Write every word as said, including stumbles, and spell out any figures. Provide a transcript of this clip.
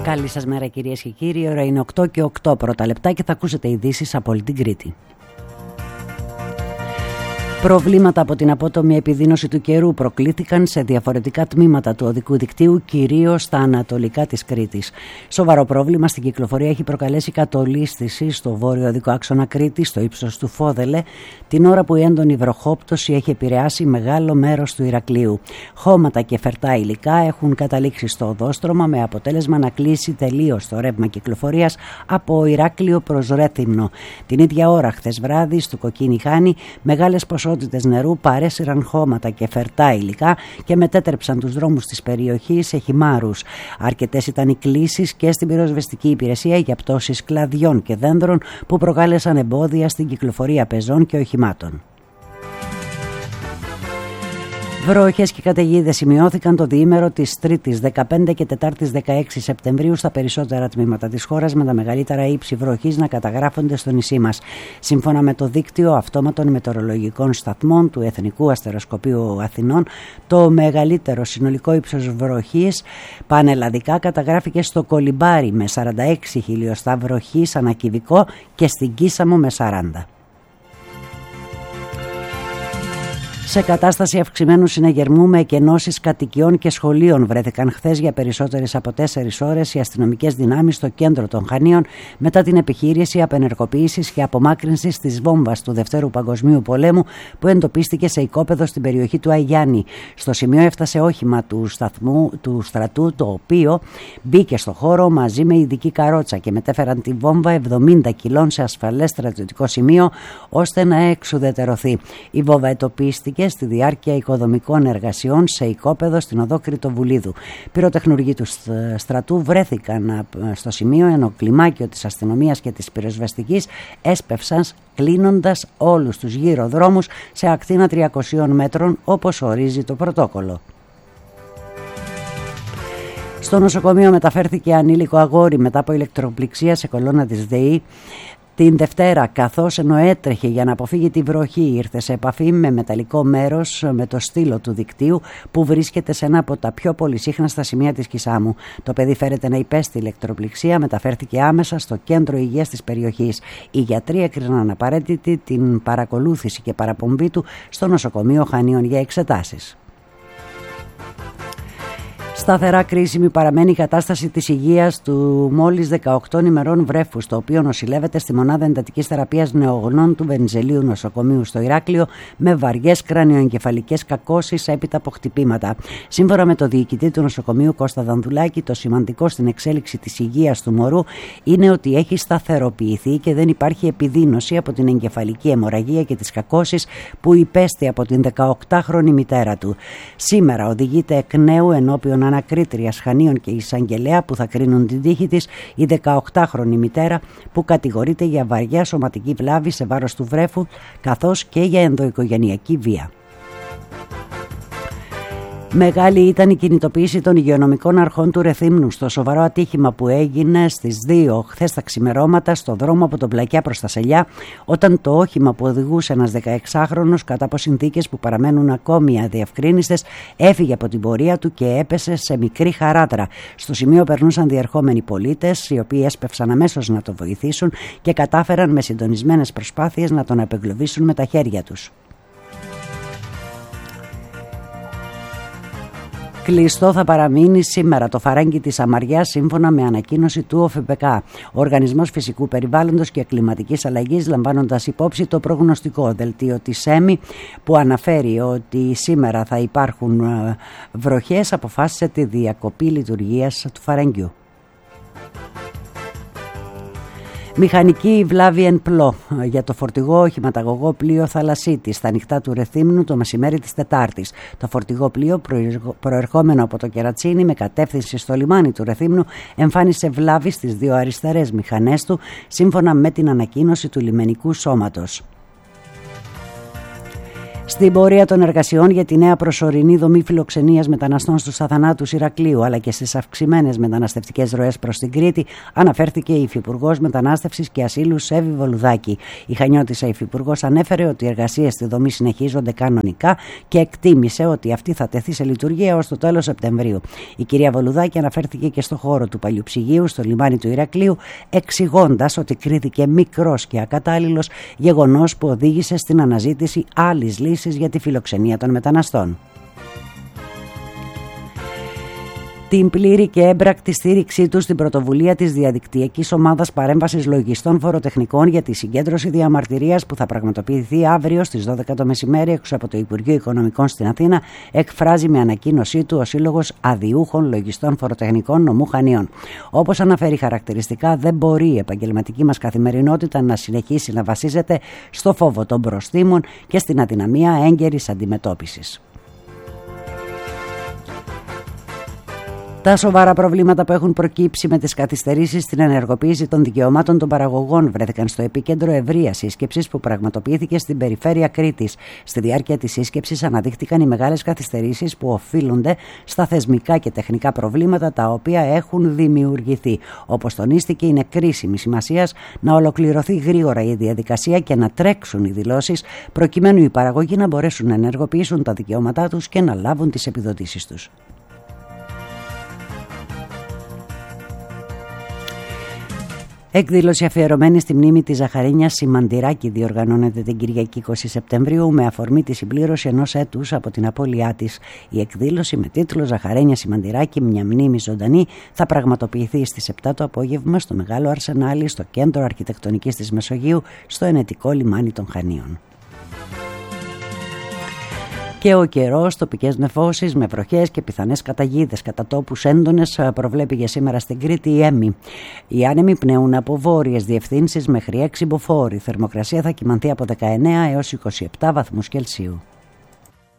Καλή σας μέρα κυρίες και κύριοι, η ώρα είναι οκτώ και οκτώ πρώτα λεπτά και θα ακούσετε ειδήσεις από όλη την Κρήτη. Προβλήματα από την απότομη επιδείνωση του καιρού προκλήθηκαν σε διαφορετικά τμήματα του οδικού δικτύου, κυρίως στα ανατολικά της Κρήτης. Σοβαρό πρόβλημα στην κυκλοφορία έχει προκαλέσει κατολίσθηση στο βόρειο οδικό άξονα Κρήτης, στο ύψος του Φόδελε, την ώρα που η έντονη βροχόπτωση έχει επηρεάσει μεγάλο μέρος του Ηρακλείου. Χώματα και φερτά ιλικά έχουν καταλήξει στο οδόστρωμα, με αποτέλεσμα να κλείσει τελείως το ρεύμα κυκλοφορίας από Ηράκλειο προς Ρέθυμνο. Την ίδια ώρα, χθες βράδυ, στο Κοκκίνη Χάνη, μεγάλες ποσότητες νερού παρέσυραν χώματα και φερτά υλικά και μετέτρεψαν τους δρόμους της περιοχής σε χυμάρους. Αρκετές ήταν οι κλήσεις και στην πυροσβεστική υπηρεσία για πτώσεις κλαδιών και δένδρων που προκάλεσαν εμπόδια στην κυκλοφορία πεζών και οχημάτων. Βροχές και καταιγίδες σημειώθηκαν το διήμερο της Τρίτης δεκαπέντε και Τετάρτης δεκαέξι Σεπτεμβρίου στα περισσότερα τμήματα της χώρας, με τα μεγαλύτερα ύψη βροχής να καταγράφονται στο νησί μας. Σύμφωνα με το δίκτυο αυτόματων μετεωρολογικών σταθμών του Εθνικού Αστεροσκοπείου Αθηνών, το μεγαλύτερο συνολικό ύψος βροχής πανελλαδικά καταγράφηκε στο Κολυμπάρι με σαράντα έξι χιλιοστά βροχής ανά κυβικό και στην Κίσαμο με σαράντα. Σε κατάσταση αυξημένου συναγερμού με εκενώσεις κατοικιών και σχολείων βρέθηκαν χθες για περισσότερες από τέσσερις ώρες οι αστυνομικές δυνάμεις στο κέντρο των Χανίων μετά την επιχείρηση απενεργοποίησης και απομάκρυνσης της βόμβας του Δευτέρου Παγκοσμίου Πολέμου που εντοπίστηκε σε οικόπεδο στην περιοχή του Αγιάννη. Στο σημείο έφτασε όχημα του σταθμού του στρατού, το οποίο μπήκε στο χώρο μαζί με ειδική καρότσα και μετέφεραν τη βόμβα εβδομήντα κιλών σε ασφαλές στρατιωτικό σημείο ώστε να εξουδετερωθεί. Η βόμβα εντοπίστηκε στη διάρκεια οικοδομικών εργασιών σε οικόπεδο στην οδό Κρητοβουλίδου. Πυροτεχνουργοί του στρατού βρέθηκαν στο σημείο, ενώ κλιμάκιο της αστυνομίας και της πυροσβεστικής έσπευσαν κλείνοντας όλους τους γύρω δρόμους σε ακτίνα τριακοσίων μέτρων όπως ορίζει το πρωτόκολλο. Στο νοσοκομείο μεταφέρθηκε ανήλικο αγόρι μετά από ηλεκτροπληξία σε κολόνα της ΔΕΗ την Δευτέρα, καθώς ενώ έτρεχε για να αποφύγει τη βροχή, ήρθε σε επαφή με μεταλλικό μέρος με το στήλο του δικτύου που βρίσκεται σε ένα από τα πιο πολυσύχναστα σημεία της Κισάμου. Το παιδί φέρεται να υπέστη ηλεκτροπληξία, μεταφέρθηκε άμεσα στο κέντρο υγείας της περιοχής. Οι γιατροί έκριναν απαραίτητη την παρακολούθηση και παραπομπή του στο νοσοκομείο Χανίων για εξετάσεις. Σταθερά κρίσιμη παραμένει η κατάσταση της υγείας του μόλις δεκαοκτώ ημερών βρέφους, το οποίο νοσηλεύεται στη μονάδα εντατικής θεραπείας νεογνών του Βενιζελίου νοσοκομείου στο Ηράκλειο με βαριές κρανιοεγκεφαλικές κακώσεις έπειτα από χτυπήματα. Σύμφωνα με το διοικητή του νοσοκομείου Κώστα Δανδουλάκη, το σημαντικό στην εξέλιξη της υγείας του μωρού είναι ότι έχει σταθεροποιηθεί και δεν υπάρχει επιδείνωση από την εγκεφαλική αιμορραγία και τις κακώσεις που υπέστη από την δεκαοκτάχρονη μητέρα του. Σήμερα οδηγείται εκ νέου ενώπιον ανακρίτριας Χανίων και εισαγγελέα που θα κρίνουν την τύχη της η δεκαοκτάχρονη μητέρα που κατηγορείται για βαριά σωματική βλάβη σε βάρος του βρέφου καθώς και για ενδοοικογενειακή βία. Μεγάλη ήταν η κινητοποίηση των υγειονομικών αρχών του Ρεθύμνου στο σοβαρό ατύχημα που έγινε στις δύο χθες τα ξημερώματα στο δρόμο από τον Πλακιά προς τα Σελιά, όταν το όχημα που οδηγούσε ένας δεκαεξάχρονος κατά από συνθήκες που παραμένουν ακόμη αδιευκρίνιστες έφυγε από την πορεία του και έπεσε σε μικρή χαράτρα. Στο σημείο περνούσαν διερχόμενοι πολίτες, οι οποίοι έσπευσαν αμέσως να το βοηθήσουν και κατάφεραν με συντονισμένες προσπάθειες να τον απεγκλωβίσουν με τα χέρια τους. Κλειστό θα παραμείνει σήμερα το φαράγγι της Αμαριάς σύμφωνα με ανακοίνωση του ΟΦΠΚ. Ο Οργανισμός Φυσικού Περιβάλλοντος και Κλιματικής Αλλαγής, λαμβάνοντας υπόψη το προγνωστικό δελτίο της ΕΜΗ που αναφέρει ότι σήμερα θα υπάρχουν βροχές, αποφάσισε τη διακοπή λειτουργίας του φαραγγιού. Μηχανική βλάβη εν πλώ για το φορτηγό οχηματαγωγό πλοίο Θαλασσίτη στα νυχτά του Ρεθύμνου το μεσημέρι της Τετάρτης. Το φορτηγό πλοίο προερχόμενο από το Κερατσίνι με κατεύθυνση στο λιμάνι του Ρεθύμνου εμφάνισε βλάβη στις δύο αριστερές μηχανές του, σύμφωνα με την ανακοίνωση του λιμενικού σώματος. Στην πορεία των εργασιών για τη νέα προσωρινή δομή φιλοξενίας μεταναστών στους αθανάτους Ηρακλείου αλλά και στις αυξημένες μεταναστευτικές ροές προς την Κρήτη, αναφέρθηκε η Υφυπουργός Μετανάστευσης και Ασύλου Σέβη Βολουδάκη. Η Χανιώτισσα Υφυπουργός ανέφερε ότι οι εργασίες στη δομή συνεχίζονται κανονικά και εκτίμησε ότι αυτή θα τεθεί σε λειτουργία ως το τέλος Σεπτεμβρίου. Η κυρία Βολουδάκη αναφέρθηκε και στο χώρο του παλιοψυγείου στο λιμάνι του Ηρακλείου, εξηγώντας ότι κρίθηκε μικρός και ακατάλληλος, γεγονός που οδήγησε στην αναζήτηση άλλης λύσης για τη φιλοξενία των μεταναστών. Την πλήρη και έμπρακτη στήριξή του στην πρωτοβουλία της διαδικτυακής ομάδας παρέμβασης λογιστών φοροτεχνικών για τη συγκέντρωση διαμαρτυρίας που θα πραγματοποιηθεί αύριο στις δώδεκα το μεσημέρι έξω από το Υπουργείο Οικονομικών στην Αθήνα, εκφράζει με ανακοίνωσή του ο Σύλλογος Αδιούχων Λογιστών Φοροτεχνικών Νομού Χανίων. Όπως αναφέρει χαρακτηριστικά, δεν μπορεί η επαγγελματική μας καθημερινότητα να συνεχίσει να βασίζεται στο φόβο των προστίμων και στην αδυναμία έγκαιρης αντιμετώπισης. Τα σοβαρά προβλήματα που έχουν προκύψει με τις καθυστερήσεις στην ενεργοποίηση των δικαιωμάτων των παραγωγών βρέθηκαν στο επίκεντρο ευρείας σύσκεψης που πραγματοποιήθηκε στην περιφέρεια Κρήτης. Στη διάρκεια της σύσκεψης αναδείχθηκαν οι μεγάλες καθυστερήσεις που οφείλονται στα θεσμικά και τεχνικά προβλήματα τα οποία έχουν δημιουργηθεί. Όπως τονίστηκε, είναι κρίσιμη σημασίας να ολοκληρωθεί γρήγορα η διαδικασία και να τρέξουν οι δηλώσεις προκειμένου οι παραγωγοί να μπορέσουν να ενεργοποιήσουν τα δικαιώματά τους και να λάβουν τις επιδοτήσεις τους. Εκδήλωση αφιερωμένη στη μνήμη της Ζαχαρίνιας Σιμαντηράκη διοργανώνεται την Κυριακή είκοσι Σεπτεμβρίου με αφορμή τη συμπλήρωση ενός έτους από την απώλειά της. Η εκδήλωση με τίτλο «Ζαχαρένια Σιμαντηράκη, μια μνήμη ζωντανή» θα πραγματοποιηθεί στις επτά το απόγευμα στο Μεγάλο Αρσενάλι, στο Κέντρο Αρχιτεκτονικής της Μεσογείου, στο ενετικό λιμάνι των Χανίων. Και ο καιρός, τοπικές νεφώσεις με βροχές και πιθανές καταγίδες κατά τόπους έντονες προβλέπει για σήμερα στην Κρήτη η ΕΜΗ. Οι άνεμοι πνέουν από βόρειες διευθύνσεις μέχρι έξι μποφόρ. Η θερμοκρασία θα κυμανθεί από δεκαεννέα έως είκοσι επτά βαθμούς Κελσίου.